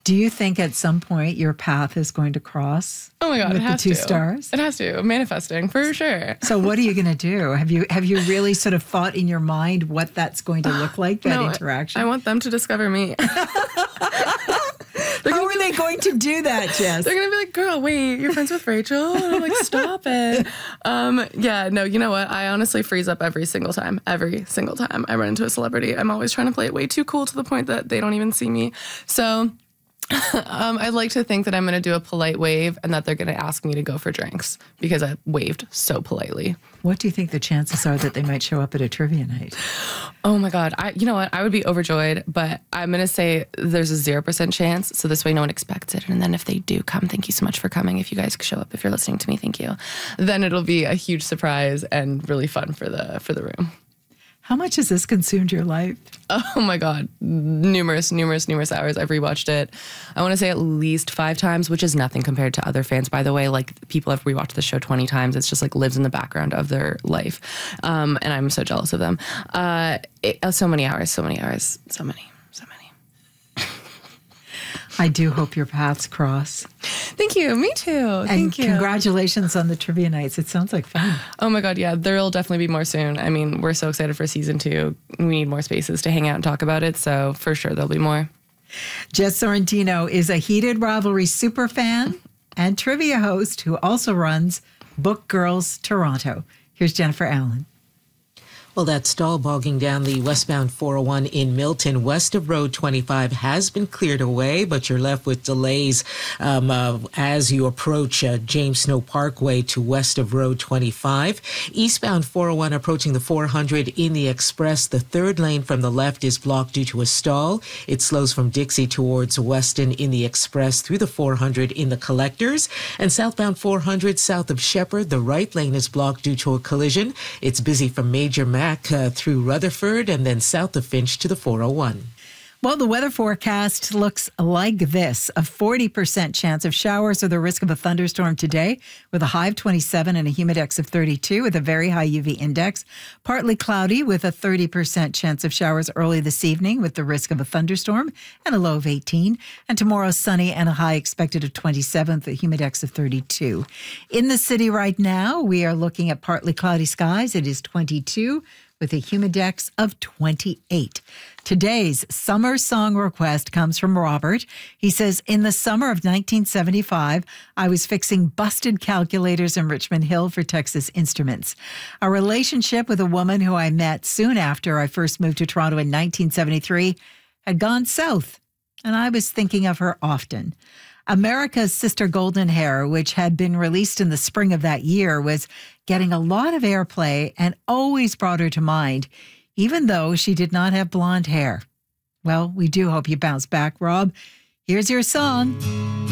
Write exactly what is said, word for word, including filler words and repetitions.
Do you think at some point your path is going to cross? Oh my God, with it has the two to. stars? It has to. Manifesting for sure. So what are you going to do? Have you have you really sort of thought in your mind what that's going to look like, that no, interaction? I, I want them to discover me. How are they going to do that, Jess? They're going to be like, girl, wait, you're friends with Rachel? And I'm like, stop it. Um, yeah, no, you know what? I honestly freeze up every single time. Every single time I run into a celebrity. I'm always trying to play it way too cool to the point that they don't even see me. So um, I'd like to think that I'm going to do a polite wave and that they're going to ask me to go for drinks because I waved so politely. What do you think the chances are that they might show up at a trivia night? Oh my God. I, you know what? I would be overjoyed, but I'm going to say there's a zero percent chance. So this way no one expects it. And then if they do come, thank you so much for coming. If you guys show up, if you're listening to me, thank you. Then it'll be a huge surprise and really fun for the, for the room. How much has this consumed your life? Oh my God. Numerous, numerous, numerous hours. I've rewatched it. I want to say at least five times, which is nothing compared to other fans, by the way. Like, people have rewatched the show twenty times. It's just like lives in the background of their life. Um, and I'm so jealous of them. Uh, it, uh, so many hours, so many hours, so many, so many. I do hope your paths cross. Thank you. Me too. And Thank you. Congratulations on the trivia nights. It sounds like fun. Oh my God, yeah. There'll definitely be more soon. I mean, we're so excited for season two. We need more spaces to hang out and talk about it. So for sure, there'll be more. Jess Sorrentino is a Heated Rivalry superfan and trivia host who also runs Book Girls Toronto. Here's Jennifer Allen. Well, that stall bogging down the westbound four oh one in Milton, west of Road twenty-five, has been cleared away, but you're left with delays um, uh, as you approach uh, James Snow Parkway to west of Road twenty-five. Eastbound four oh one approaching the four hundred in the express. The third lane from the left is blocked due to a stall. It slows from Dixie towards Weston in the express through the four hundred in the collectors. And southbound four hundred south of Shepherd, the right lane is blocked due to a collision. It's busy from Major Mac Uh, through Rutherford and then south of Finch to the four oh one. Well, the weather forecast looks like this. A forty percent chance of showers or the risk of a thunderstorm today with a high of twenty-seven and a humidex of thirty-two with a very high U V index. Partly cloudy with a thirty percent chance of showers early this evening with the risk of a thunderstorm and a low of eighteen. And tomorrow sunny and a high expected of twenty-seven with a humidex of thirty-two. In the city right now, we are looking at partly cloudy skies. It is twenty-two with a humidex of twenty-eight. Today's summer song request comes from Robert. He says, in the summer of nineteen seventy-five, I was fixing busted calculators in Richmond Hill for Texas Instruments. A relationship with a woman who I met soon after I first moved to Toronto in nineteen seventy-three had gone south, and I was thinking of her often. America's Sister Golden Hair, which had been released in the spring of that year, was getting a lot of airplay and always brought her to mind, even though she did not have blonde hair. Well, we do hope you bounce back, Rob. Here's your song.